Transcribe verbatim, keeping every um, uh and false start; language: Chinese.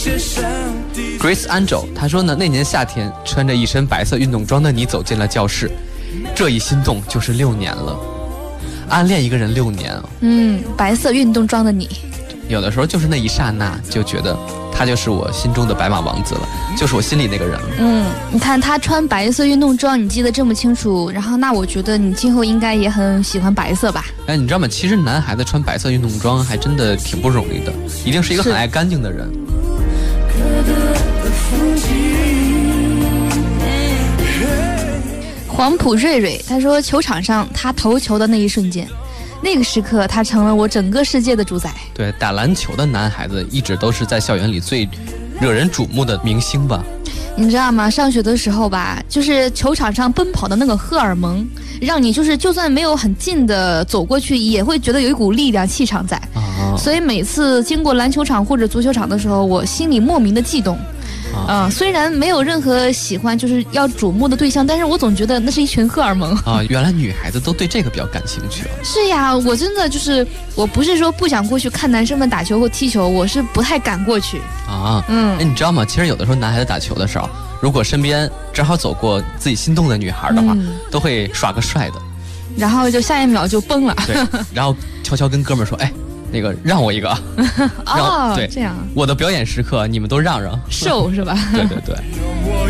Grace Angel 他说呢，那年夏天穿着一身白色运动装的你走进了教室，这一心动就是六年了。暗恋一个人六年啊， 嗯，白色运动装的你， 有的时候就是那一刹那就觉得他就是我心中的白马王子了，就是我心里那个人了。 嗯，你看他穿白色运动装，你记得这么清楚，然后那我觉得你今后应该也很喜欢白色吧？ 哎，你知道吗？其实男孩子穿白色运动装还真的挺不容易的，一定是一个很爱干净的人。 黄埔瑞瑞他说，球场上他投球的那一瞬间，那个时刻他成了我整个世界的主宰。 对，打篮球的男孩子一直都是在校园里最惹人瞩目的明星吧。 你知道吗？上学的时候吧，就是球场上奔跑的那个荷尔蒙，让你就是就算没有很近的走过去，也会觉得有一股力量气场在。 啊， 所以每次经过篮球场或者足球场的时候，我心里莫名的悸动。啊、呃，虽然没有任何喜欢就是要瞩目的对象，但是我总觉得那是一群荷尔蒙啊。原来女孩子都对这个比较感兴趣啊。 是呀，我真的就是，我不是说不想过去看男生们打球或踢球，我是不太敢过去啊。 嗯， 哎，你知道吗？其实有的时候男孩子打球的时候，如果身边正好走过自己心动的女孩的话，嗯、都会耍个帅的， 然后就下一秒就崩了。 对，然后悄悄跟哥们儿说，哎。那个让我一个， 哦， 对， 这样， 我的表演时刻你们都让让， 受是吧？ 对对对。